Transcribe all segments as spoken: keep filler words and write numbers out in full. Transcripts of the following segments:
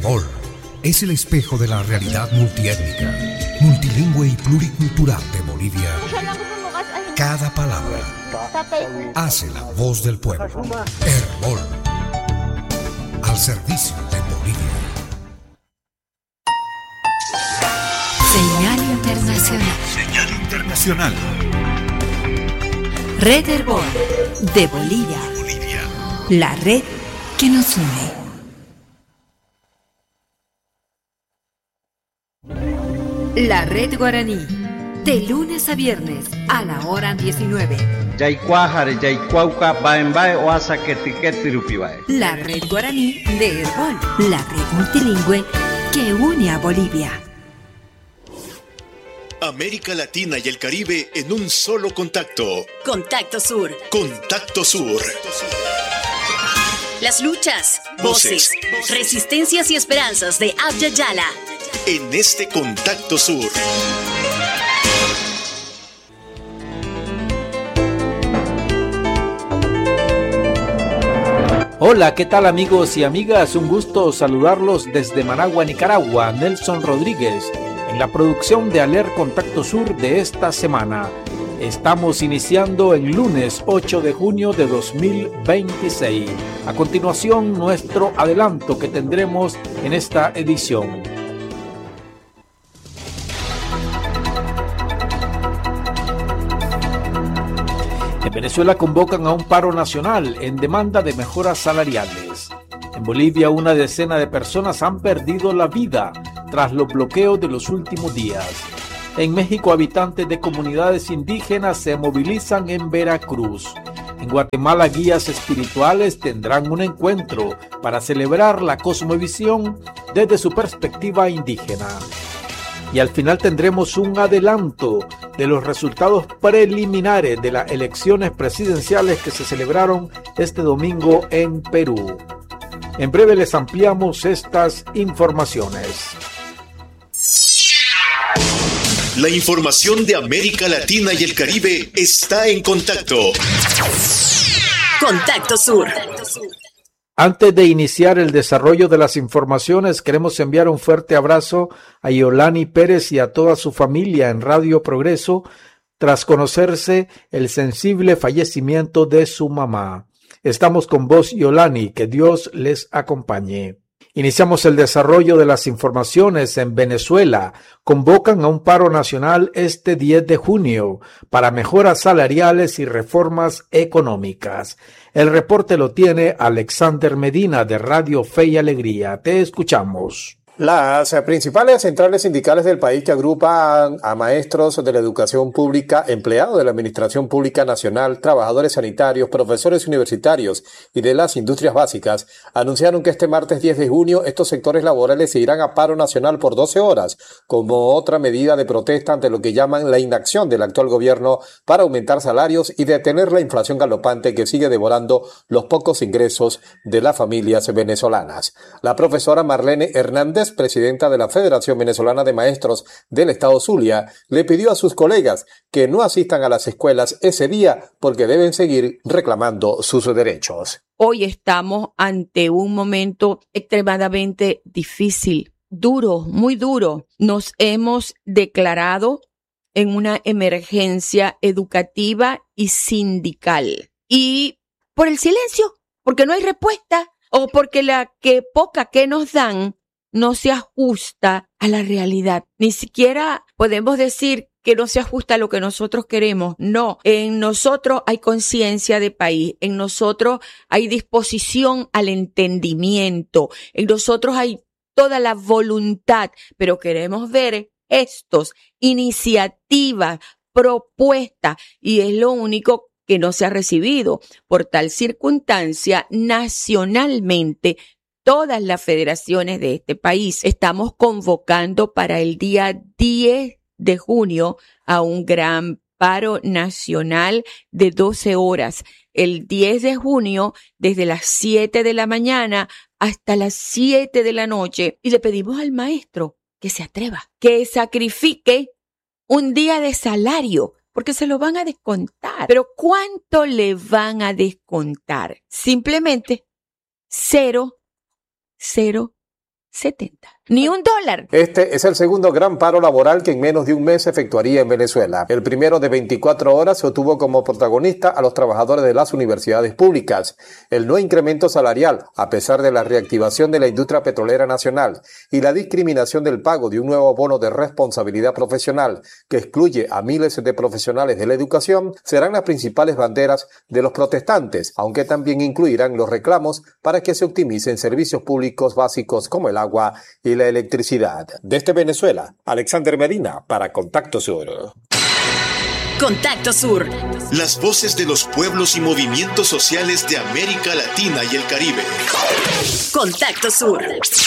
Herbol es el espejo de la realidad multiétnica, multilingüe y pluricultural de Bolivia. Cada palabra hace la voz del pueblo. Herbol, al servicio de Bolivia. Señal internacional. Señal internacional. Red Herbol de Bolivia. Bolivia. La red que nos une. La Red Guaraní, de lunes a viernes a la hora diecinueve. La Red Guaraní de Herbol, la red multilingüe que une a Bolivia. América Latina y el Caribe en un solo contacto. Contacto Sur. Contacto Sur. Las luchas, voces, voces, resistencias y esperanzas de Abya Yala. En este Contacto Sur. Hola, ¿qué tal amigos y amigas? Un gusto saludarlos desde Managua, Nicaragua. Nelson Rodríguez, en la producción de Aler Contacto Sur de esta semana. Estamos iniciando el lunes ocho de junio de dos mil veintiséis. A continuación, nuestro adelanto que tendremos en esta edición. En Venezuela convocan a un paro nacional en demanda de mejoras salariales. En Bolivia, una decena de personas han perdido la vida tras los bloqueos de los últimos días. En México, habitantes de comunidades indígenas se movilizan en Veracruz. En Guatemala, guías espirituales tendrán un encuentro para celebrar la cosmovisión desde su perspectiva indígena. Y al final tendremos un adelanto de los resultados preliminares de las elecciones presidenciales que se celebraron este domingo en Perú. En breve les ampliamos estas informaciones. La información de América Latina y el Caribe está en contacto. Contacto Sur. Antes de iniciar el desarrollo de las informaciones, queremos enviar un fuerte abrazo a Yolani Pérez y a toda su familia en Radio Progreso, tras conocerse el sensible fallecimiento de su mamá. Estamos con vos, Yolani, que Dios les acompañe. Iniciamos el desarrollo de las informaciones. En Venezuela convocan a un paro nacional este diez de junio para mejoras salariales y reformas económicas. El reporte lo tiene Alexander Medina de Radio Fe y Alegría. Te escuchamos. Las principales centrales sindicales del país, que agrupan a maestros de la educación pública, empleados de la Administración Pública Nacional, trabajadores sanitarios, profesores universitarios y de las industrias básicas, anunciaron que este martes diez de junio estos sectores laborales se irán a paro nacional por doce horas, como otra medida de protesta ante lo que llaman la inacción del actual gobierno para aumentar salarios y detener la inflación galopante que sigue devorando los pocos ingresos de las familias venezolanas. La profesora Marlene Hernández, presidenta de la Federación Venezolana de Maestros del Estado Zulia, le pidió a sus colegas que no asistan a las escuelas ese día porque deben seguir reclamando sus derechos. Hoy estamos ante un momento extremadamente difícil, duro, muy duro. Nos hemos declarado en una emergencia educativa y sindical. Y por el silencio, porque no hay respuesta o porque la que poca que nos dan no se ajusta a la realidad. Ni siquiera podemos decir que no se ajusta a lo que nosotros queremos. No, en nosotros hay conciencia de país, en nosotros hay disposición al entendimiento, en nosotros hay toda la voluntad, pero queremos ver gestos, iniciativas, propuestas, y es lo único que no se ha recibido. Por tal circunstancia, nacionalmente, todas las federaciones de este país estamos convocando para el día diez de junio a un gran paro nacional de doce horas. El diez de junio, desde las siete de la mañana hasta las siete de la noche. Y le pedimos al maestro que se atreva, que sacrifique un día de salario, porque se lo van a descontar. Pero ¿cuánto le van a descontar? Simplemente cero. Cero, setenta. Ni un dólar. Este es el segundo gran paro laboral que en menos de un mes se efectuaría en Venezuela. El primero de veinticuatro horas se tuvo como protagonista a los trabajadores de las universidades públicas. El no incremento salarial, a pesar de la reactivación de la industria petrolera nacional y la discriminación del pago de un nuevo bono de responsabilidad profesional que excluye a miles de profesionales de la educación, serán las principales banderas de los protestantes, aunque también incluirán los reclamos para que se optimicen servicios públicos básicos como el agua y la electricidad. Desde Venezuela, Alexander Medina para Contacto Sur. Contacto Sur. Las voces de los pueblos y movimientos sociales de América Latina y el Caribe. Contacto Sur.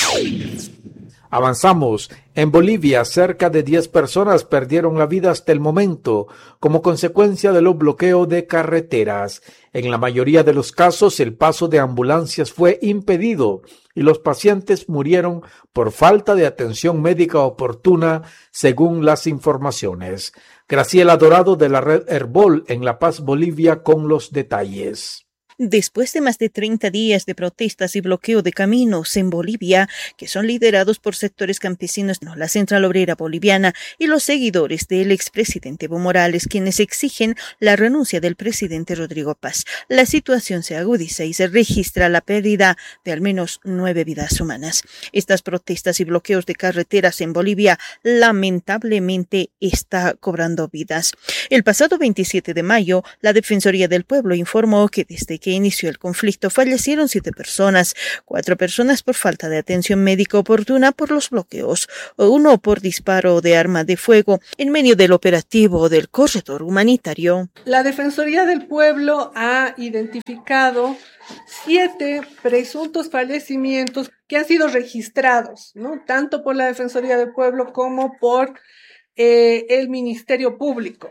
Avanzamos. En Bolivia, cerca de diez personas perdieron la vida hasta el momento como consecuencia de los bloqueos de carreteras. En la mayoría de los casos, el paso de ambulancias fue impedido y los pacientes murieron por falta de atención médica oportuna, según las informaciones. Graciela Dorado de la red Herbol en La Paz, Bolivia, con los detalles. Después de más de treinta días de protestas y bloqueo de caminos en Bolivia, que son liderados por sectores campesinos, la Central Obrera Boliviana y los seguidores del expresidente Evo Morales, quienes exigen la renuncia del presidente Rodrigo Paz, la situación se agudiza y se registra la pérdida de al menos nueve vidas humanas. Estas protestas y bloqueos de carreteras en Bolivia lamentablemente está cobrando vidas. El pasado veintisiete de mayo, la Defensoría del Pueblo informó que desde que inició el conflicto fallecieron siete personas, cuatro personas por falta de atención médica oportuna por los bloqueos, uno por disparo de arma de fuego en medio del operativo del corredor humanitario. La Defensoría del Pueblo ha identificado siete presuntos fallecimientos que han sido registrados, ¿no? Tanto por la Defensoría del Pueblo como por eh, el Ministerio Público.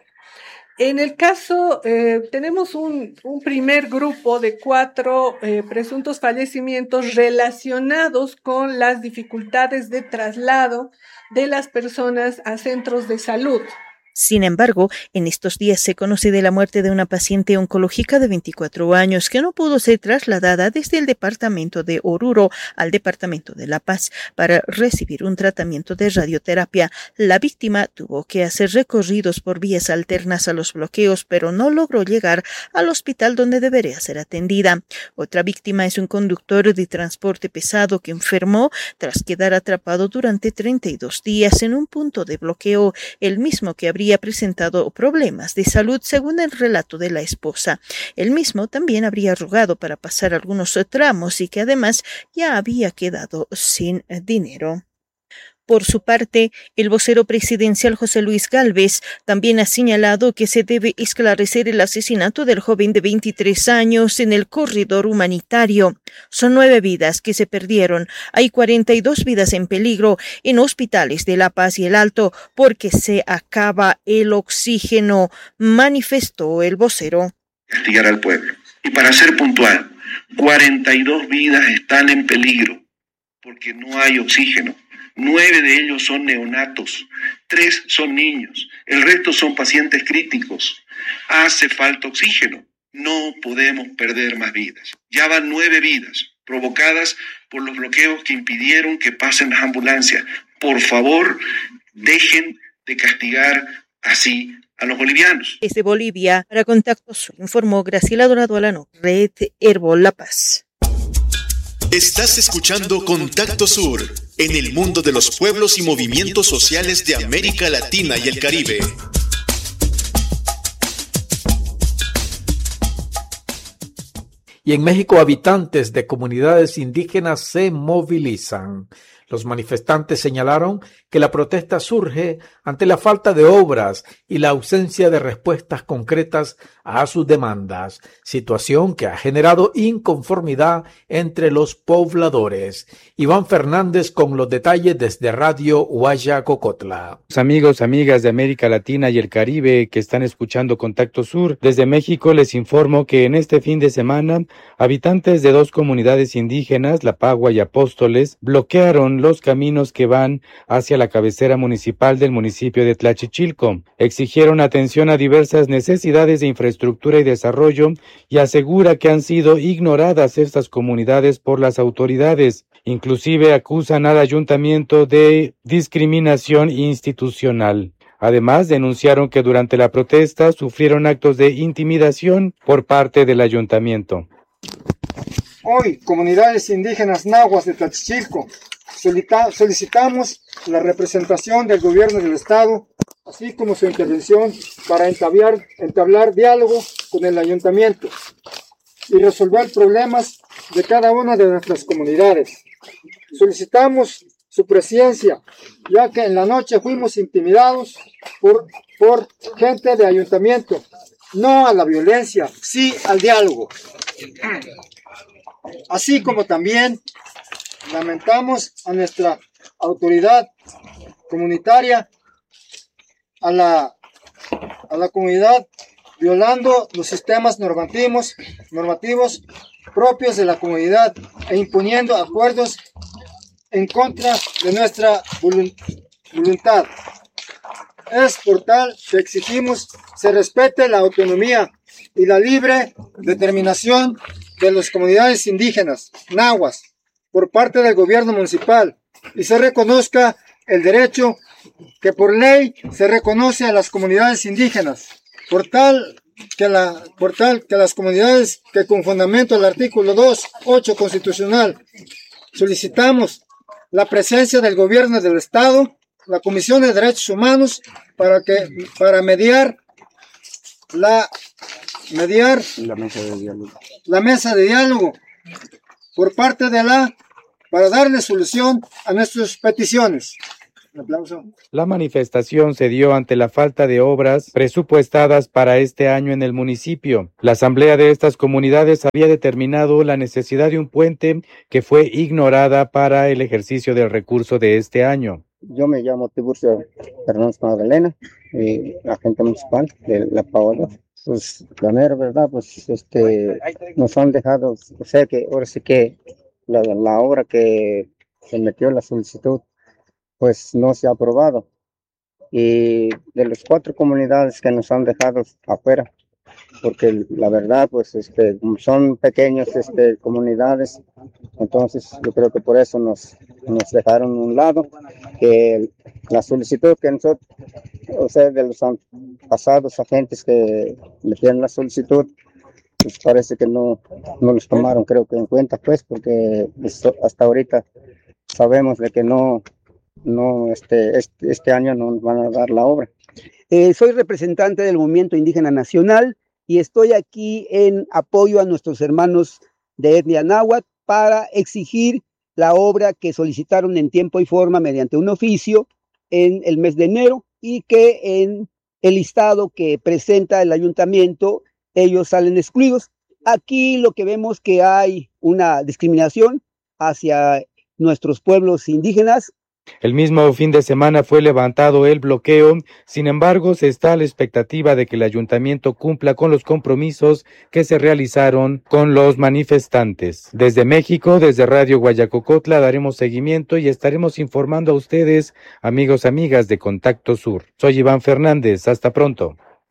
En el caso, eh, tenemos un, un primer grupo de cuatro eh, presuntos fallecimientos relacionados con las dificultades de traslado de las personas a centros de salud. Sin embargo, en estos días se conoce de la muerte de una paciente oncológica de veinticuatro años que no pudo ser trasladada desde el departamento de Oruro al departamento de La Paz para recibir un tratamiento de radioterapia. La víctima tuvo que hacer recorridos por vías alternas a los bloqueos, pero no logró llegar al hospital donde debería ser atendida. Otra víctima es un conductor de transporte pesado que enfermó tras quedar atrapado durante treinta y dos días en un punto de bloqueo, el mismo que habría presentado problemas de salud según el relato de la esposa. Él mismo también habría rogado para pasar algunos tramos y que además ya había quedado sin dinero. Por su parte, el vocero presidencial José Luis Gálvez también ha señalado que se debe esclarecer el asesinato del joven de veintitrés años en el corredor humanitario. Son nueve vidas que se perdieron. Hay cuarenta y dos vidas en peligro en hospitales de La Paz y El Alto porque se acaba el oxígeno, manifestó el vocero. Castigar al pueblo. Y para ser puntual, cuarenta y dos vidas están en peligro porque no hay oxígeno. Nueve de ellos son neonatos, tres son niños, el resto son pacientes críticos. Hace falta oxígeno, no podemos perder más vidas. Ya van nueve vidas provocadas por los bloqueos que impidieron que pasen las ambulancias. Por favor, dejen de castigar así a los bolivianos. Desde Bolivia, para Contacto Sur, informó Graciela Dorado Alano, Red Herbol La Paz. Estás escuchando Contacto Sur, en el mundo de los pueblos y movimientos sociales de América Latina y el Caribe. Y en México, habitantes de comunidades indígenas se movilizan. Los manifestantes señalaron que la protesta surge ante la falta de obras y la ausencia de respuestas concretas a sus demandas, situación que ha generado inconformidad entre los pobladores. Iván Fernández con los detalles desde Radio Huayacocotla. Amigos, amigas de América Latina y el Caribe que están escuchando Contacto Sur, desde México les informo que en este fin de semana, habitantes de dos comunidades indígenas, La Pagua y Apóstoles, bloquearon en los caminos que van hacia la cabecera municipal del municipio de Tlachichilco. Exigieron atención a diversas necesidades de infraestructura y desarrollo y asegura que han sido ignoradas estas comunidades por las autoridades. Inclusive acusan al ayuntamiento de discriminación institucional. Además, denunciaron que durante la protesta sufrieron actos de intimidación por parte del ayuntamiento. Hoy, comunidades indígenas nahuas de Tlachichilco, solicitamos la representación del gobierno del estado, así como su intervención para entablar, entablar diálogo con el ayuntamiento y resolver problemas de cada una de nuestras comunidades. Solicitamos su presencia, ya que en la noche fuimos intimidados por, por gente de ayuntamiento. No a la violencia, sí al diálogo. Así como también lamentamos a nuestra autoridad comunitaria, a la, a la comunidad, violando los sistemas normativos, normativos propios de la comunidad e imponiendo acuerdos en contra de nuestra voluntad. Es por tal que exigimos se respete la autonomía y la libre determinación de las comunidades indígenas, nahuas, por parte del gobierno municipal y se reconozca el derecho que por ley se reconoce a las comunidades indígenas, por tal que, la, por tal que las comunidades que con fundamento al artículo dos punto ocho constitucional solicitamos la presencia del gobierno del estado, la Comisión de Derechos Humanos, para que para mediar la mediar la mesa de diálogo, la mesa de diálogo por parte de la para darle solución a nuestras peticiones. Un aplauso. La manifestación se dio ante la falta de obras presupuestadas para este año en el municipio. La asamblea de estas comunidades había determinado la necesidad de un puente que fue ignorada para el ejercicio del recurso de este año. Yo me llamo Tiburcio Fernández Magdalena, y agente municipal de La Paola. Pues la mera verdad, pues este, nos han dejado, o sea que ahora sí que la, la obra que se metió en la solicitud, pues no se ha aprobado. Y de las cuatro comunidades que nos han dejado afuera, porque la verdad, pues este, son pequeñas este, comunidades, entonces yo creo que por eso nos, nos dejaron a un lado, que la solicitud que nosotros, o sea, de los pasados agentes que metieron la solicitud, pues parece que no, no los tomaron, creo que en cuenta, pues, porque hasta ahorita sabemos de que no, no este, este, este año no van a dar la obra. Eh, soy representante del Movimiento Indígena Nacional y estoy aquí en apoyo a nuestros hermanos de etnia náhuatl para exigir la obra que solicitaron en tiempo y forma mediante un oficio en el mes de enero y que en el listado que presenta el ayuntamiento ellos salen excluidos. Aquí lo que vemos que hay una discriminación hacia nuestros pueblos indígenas. El mismo fin de semana fue levantado el bloqueo, sin embargo, se está a la expectativa de que el ayuntamiento cumpla con los compromisos que se realizaron con los manifestantes. Desde México, desde Radio Guayacocotla, daremos seguimiento y estaremos informando a ustedes, amigos, amigas de Contacto Sur. Soy Iván Fernández, hasta pronto.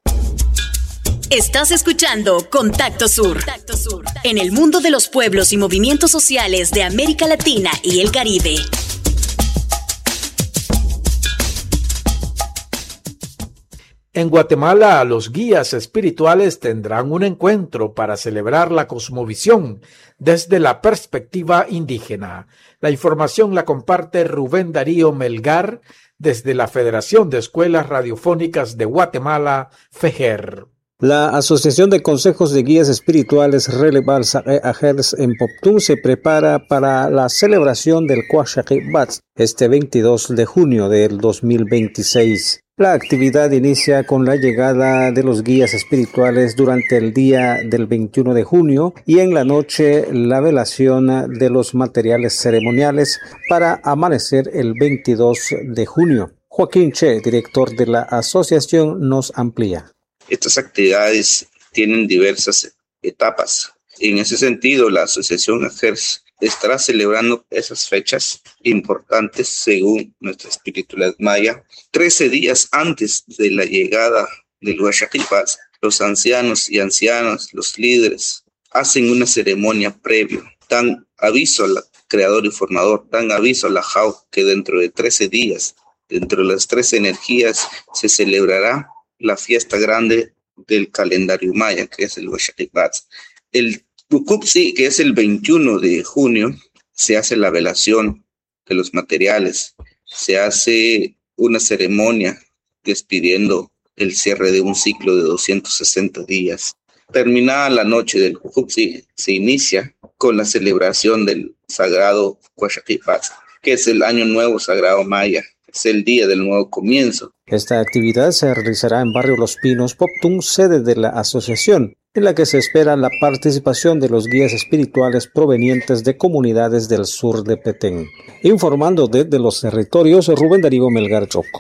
Estás escuchando Contacto Sur, Contacto Sur, en el mundo de los pueblos y movimientos sociales de América Latina y el Caribe. En Guatemala, los guías espirituales tendrán un encuentro para celebrar la cosmovisión desde la perspectiva indígena. La información la comparte Rubén Darío Melgar desde la Federación de Escuelas Radiofónicas de Guatemala, FEGER. La Asociación de Consejos de Guías Espirituales Relevals Ajers en Poptún se prepara para la celebración del Cuaxaque Bats este veintidós de junio del dos mil veintiséis. La actividad inicia con la llegada de los guías espirituales durante el día del veintiuno de junio y en la noche la velación de los materiales ceremoniales para amanecer el veintidós de junio. Joaquín Che, director de la asociación, nos amplía. Estas actividades tienen diversas etapas. En ese sentido, la Asociación Ajers estará celebrando esas fechas importantes según nuestra espiritualidad maya. Trece días antes de la llegada del Huachaquipas, los ancianos y ancianas, los líderes, hacen una ceremonia previa, dan aviso al creador y formador, dan aviso a la Jau que dentro de trece días, dentro de las trece energías, se celebrará la fiesta grande del calendario maya, que es el Huachaquipas. El Tucupsi, que es el veintiuno de junio, se hace la velación de los materiales, se hace una ceremonia despidiendo el cierre de un ciclo de doscientos sesenta días. Terminada la noche del Tucupsi, se inicia con la celebración del sagrado Huachaquipas, que es el año nuevo sagrado maya, es el día del nuevo comienzo. Esta actividad se realizará en Barrio Los Pinos, Poptún, sede de la asociación, en la que se espera la participación de los guías espirituales provenientes de comunidades del sur de Petén. Informando desde los territorios, Rubén Darío Melgar Choco.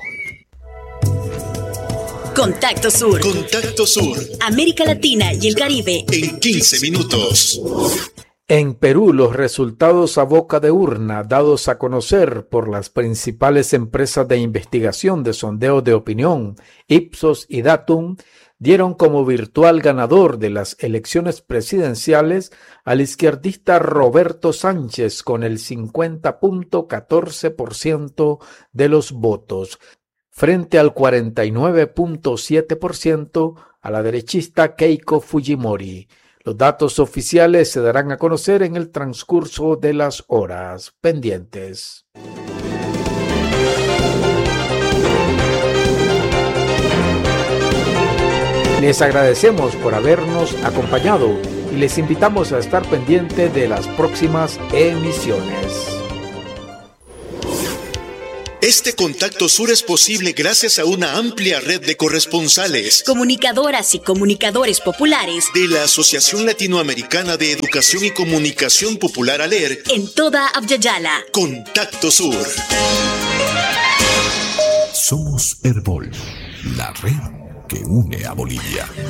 Contacto Sur. Contacto Sur. América Latina y el Caribe. En quince minutos. En Perú, los resultados a boca de urna dados a conocer por las principales empresas de investigación de sondeo de opinión, Ipsos y Datum, dieron como virtual ganador de las elecciones presidenciales al izquierdista Roberto Sánchez con el cincuenta punto catorce por ciento de los votos, frente al cuarenta y nueve punto siete por ciento a la derechista Keiko Fujimori. Los datos oficiales se darán a conocer en el transcurso de las horas pendientes. Les agradecemos por habernos acompañado y les invitamos a estar pendiente de las próximas emisiones. Este Contacto Sur es posible gracias a una amplia red de corresponsales, comunicadoras y comunicadores populares de la Asociación Latinoamericana de Educación y Comunicación Popular ALER en toda Abya-Yala. Contacto Sur. Somos Herbol, la red que une a Bolivia.